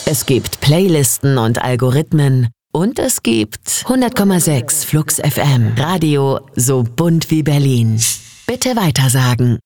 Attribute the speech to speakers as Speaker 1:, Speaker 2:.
Speaker 1: Es gibt Playlisten und Algorithmen. Und es gibt 100,6 Flux FM. Radio so bunt wie Berlin. Bitte weitersagen.